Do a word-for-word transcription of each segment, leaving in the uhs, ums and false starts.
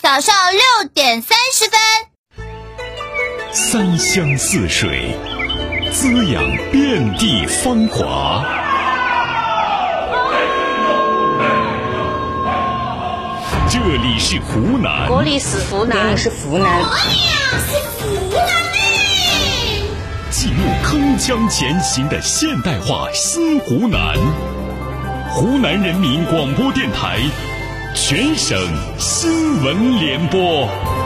早上六点三十分。 三湘四水，滋养遍地芳华。这里是湖南， 这里是湖南， 这里是湖南， 是湖南嘞！ 进入铿锵前行的现代化新湖南，湖南人民广播电台全省新闻联播。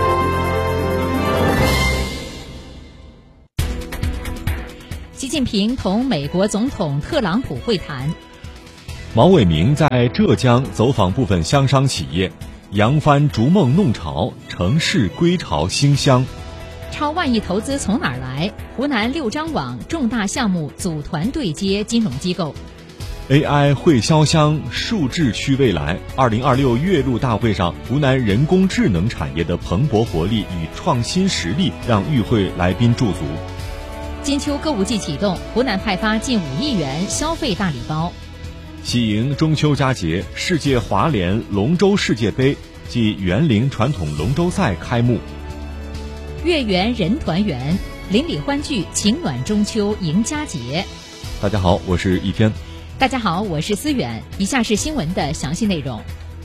习近平同美国总统特朗普会谈。 毛伟明在浙江走访部分乡商企业，扬帆逐梦弄潮，城市归巢馨香。 超万亿投资从哪儿来？湖南六张网重大项目组团对接金融机构。 A I 会潇湘，数智驱未来。二零二六岳麓大会上，湖南人工智能产业的蓬勃活力与创新实力让与会来宾驻足。 金秋购物季启动，湖南派发近五亿元消费大礼包。 喜迎中秋佳节，世界华联龙舟世界杯暨园林传统龙舟赛开幕。 月圆人团圆，邻里欢聚，情暖中秋迎佳节。 大家好，我是一天。 大家好，我是思远。以下是新闻的详细内容。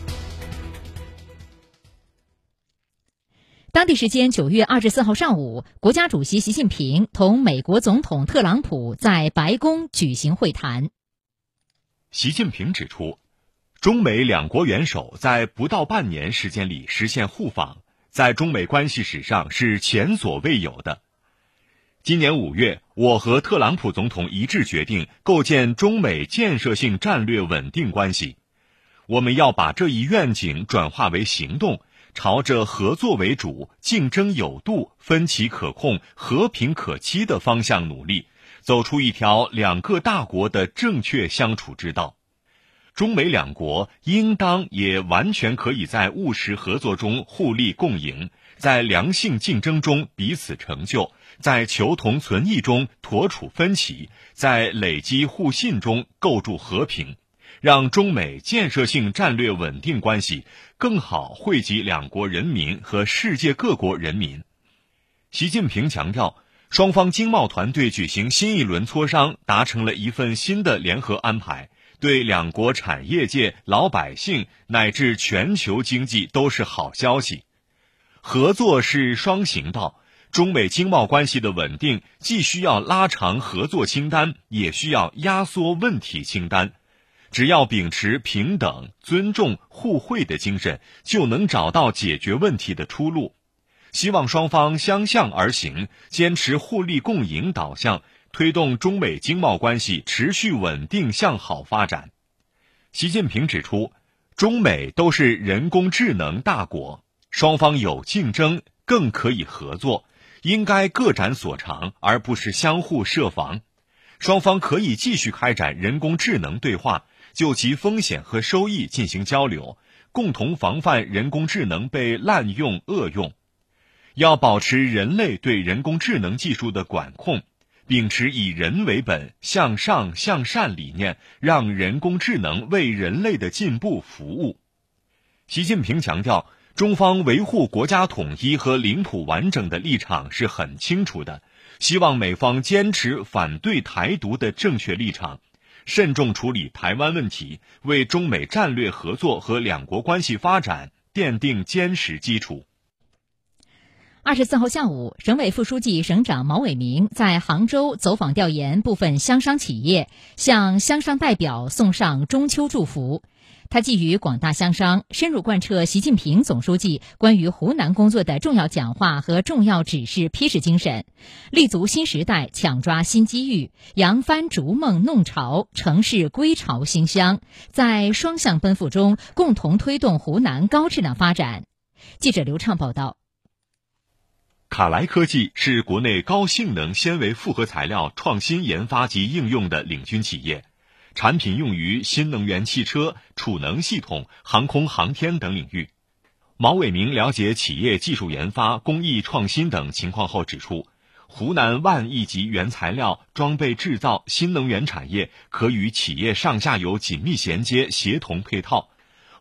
当地时间九月二十四号上午，国家主席习近平同美国总统特朗普在白宫举行会谈。 习近平指出，中美两国元首在不到半年时间里实现互访，在中美关系史上是前所未有的。今年五月，我和特朗普总统一致决定构建中美建设性战略稳定关系。我们要把这一愿景转化为行动，朝着合作为主、竞争有度、分歧可控、和平可期的方向努力，走出一条两个大国的正确相处之道。中美两国应当也完全可以在务实合作中互利共赢，在良性竞争中彼此成就，在求同存异中妥处分歧，在累积互信中构筑和平，让中美建设性战略稳定关系更好惠及两国人民和世界各国人民。习近平强调，双方经贸团队举行新一轮磋商，达成了一份新的联合安排，对两国产业界、老百姓乃至全球经济都是好消息。合作是双行道，中美经贸关系的稳定既需要拉长合作清单，也需要压缩问题清单。只要秉持平等、尊重、互惠的精神，就能找到解决问题的出路。希望双方相向而行，坚持互利共赢导向，推动中美经贸关系持续稳定向好发展。习近平指出，中美都是人工智能大国，双方有竞争，更可以合作，应该各展所长，而不是相互设防。双方可以继续开展人工智能对话，就其风险和收益进行交流，共同防范人工智能被滥用恶用。要保持人类对人工智能技术的管控，秉持以人为本、向上向善理念，让人工智能为人类的进步服务。习近平强调，中方维护国家统一和领土完整的立场是很清楚的，希望美方坚持反对台独的正确立场，慎重处理台湾问题，为中美战略合作和两国关系发展奠定坚实基础。 二十四号下午，省委副书记、省长毛伟明在杭州走访调研部分乡商企业，向乡商代表送上中秋祝福。他寄语广大乡商，深入贯彻习近平总书记关于湖南工作的重要讲话和重要指示批示精神，立足新时代，抢抓新机遇，扬帆逐梦弄潮，城市归巢馨香，在双向奔赴中共同推动湖南高质量发展。记者刘畅报道。 卡莱科技是国内高性能纤维复合材料创新研发及应用的领军企业，产品用于新能源汽车、储能系统、航空航天等领域。毛伟明了解企业技术研发、工艺创新等情况后指出，湖南万亿级原材料、装备制造、新能源产业可与企业上下游紧密衔接、协同配套。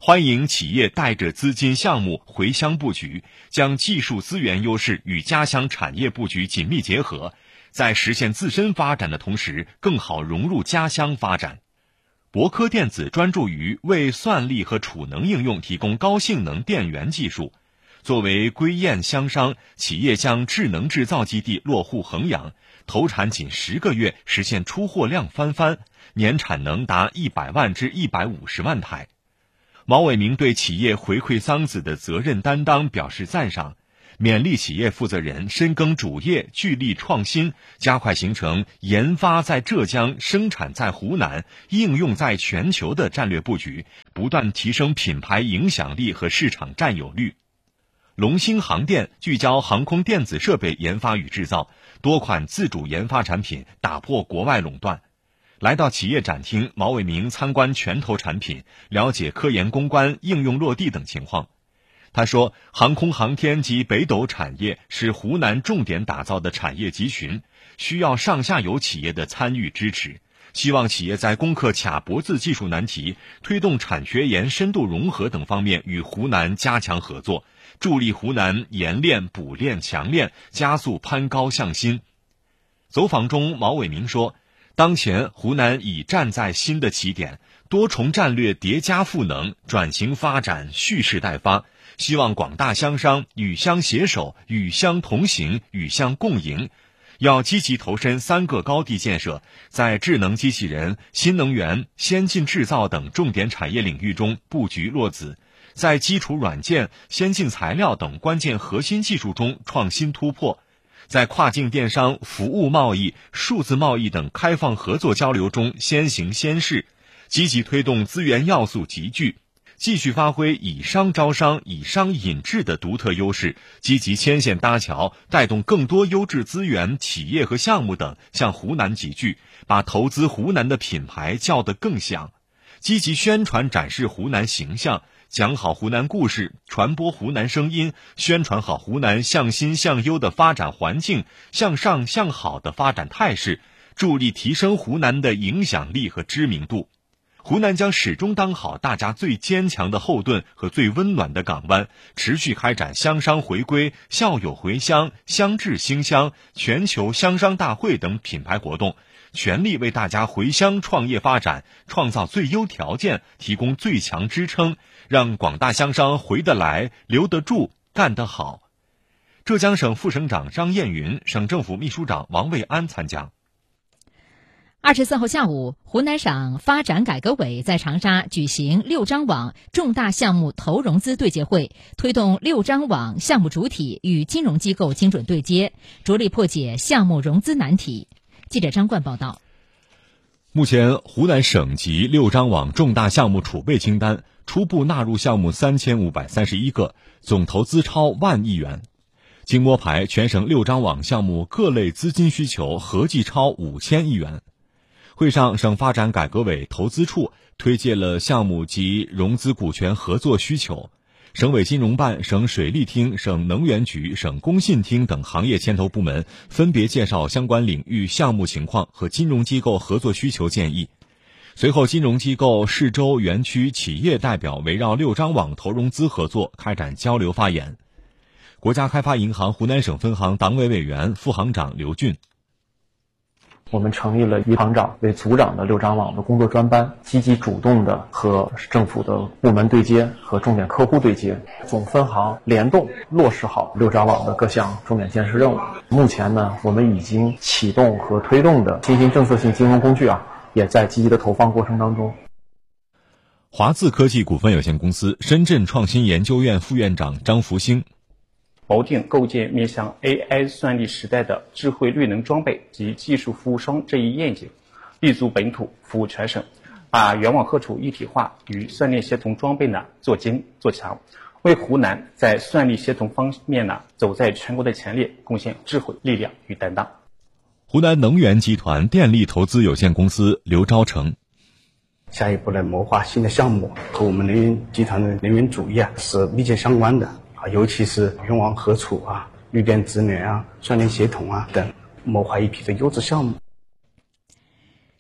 欢迎企业带着资金项目回乡布局，将技术资源优势与家乡产业布局紧密结合，在实现自身发展的同时，更好融入家乡发展。博科电子专注于为算力和储能应用提供高性能电源技术。作为归雁乡商，企业将智能制造基地落户衡阳，投产仅十个月实现出货量翻番，年产能达一百万至一百五十万台。毛伟明对企业回馈桑梓的责任担当表示赞赏，勉励企业负责人深耕主业，聚力创新，加快形成研发在浙江、生产在湖南、应用在全球的战略布局，不断提升品牌影响力和市场占有率。龙兴航电聚焦航空电子设备研发与制造，多款自主研发产品打破国外垄断。来到企业展厅，毛伟明参观拳头产品，了解科研攻关、应用落地等情况。他说，航空航天及北斗产业是湖南重点打造的产业集群，需要上下游企业的参与支持。希望企业在攻克卡脖子技术难题、推动产学研深度融合等方面与湖南加强合作，助力湖南研炼、补炼、强炼，加速攀高向新。走访中，毛伟明说，当前湖南已站在新的起点，多重战略叠加赋能，转型发展蓄势待发，希望广大乡商与乡携手，与乡同行，与乡共赢。要积极投身三个高地建设，在智能机器人、新能源、先进制造等重点产业领域中布局落子，在基础软件、先进材料等关键核心技术中创新突破，在跨境电商、服务贸易、数字贸易等开放合作交流中先行先试，积极推动资源要素集聚，继续发挥以商招商、以商引智的独特优势，积极牵线搭桥，带动更多优质资源、企业和项目等向湖南集聚，把投资湖南的品牌叫得更响。积极宣传展示湖南形象，讲好湖南故事，传播湖南声音，宣传好湖南向新向优的发展环境，向上向好的发展态势，助力提升湖南的影响力和知名度。湖南将始终当好大家最坚强的后盾和最温暖的港湾，持续开展乡商回归、校友回乡、乡志兴乡、全球乡商大会等品牌活动，全力为大家回乡创业发展创造最优条件，提供最强支撑，让广大乡商回得来、留得住、干得好。浙江省副省长张艳云、省政府秘书长王卫安参讲。 二十四号下午，湖南省发展改革委在长沙举行六张网重大项目投融资对接会，推动六张网项目主体与金融机构精准对接，着力破解项目融资难题。记者张冠报道。 目前，湖南省级六张网重大项目储备清单初步纳入项目三千五百三十一个，总投资超万亿元。经摸排，全省六张网项目各类资金需求合计超五千亿元。会上，省发展改革委投资处推介了项目及融资股权合作需求，省委金融办、省水利厅、省能源局、省工信厅等行业牵头部门分别介绍相关领域项目情况和金融机构合作需求建议。随后，金融机构、市州、园区、企业代表围绕六张网投融资合作开展交流发言。国家开发银行湖南省分行党委委员、副行长刘俊。 我们成立了以行长为组长的六张网的工作专班，积极主动的和政府的部门对接和重点客户对接，总分行联动落实好六张网的各项重点建设任务。目前呢，我们已经启动和推动的新兴政策性金融工具啊，也在积极的投放过程当中。 华字科技股份有限公司深圳创新研究院副院长张福兴。 锚定构建面向 A I 算力时代的智慧绿能装备及技术服务商这一愿景，立足本土服务全省，把原网合储一体化与算力协同装备呢做精做强，为湖南在算力协同方面呢走在全国的前列贡献智慧、力量与担当。 湖南能源集团电力投资有限公司刘昭成。 下一步来谋划新的项目，和我们能源集团的能源主业啊是密切相关的。尤其是原网合储啊、绿电直联啊、算力协同啊等，谋划一批的优质项目。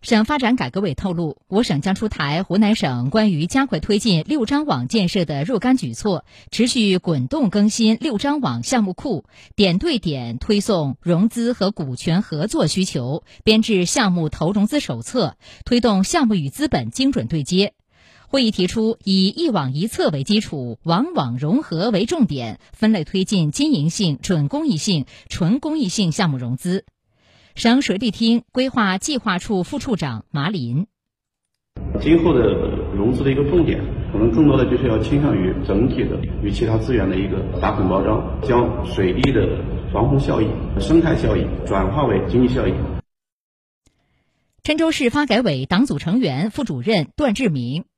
省发展改革委透露，我省将出台湖南省关于加快推进六张网建设的若干举措，持续滚动更新六张网项目库，点对点推送融资和股权合作需求，编制项目投融资手册，推动项目与资本精准对接。会议提出，以一网一策为基础，网网融合为重点，分类推进经营性、准公益性、纯公益性项目融资。省水利厅规划计划处副处长马林： 今后的融资的一个重点，可能更多的就是要倾向于整体的与其他资源的一个打孔包装，将水利的防洪效益、生态效益转化为经济效益。 郴州市发改委党组成员、副主任段志明：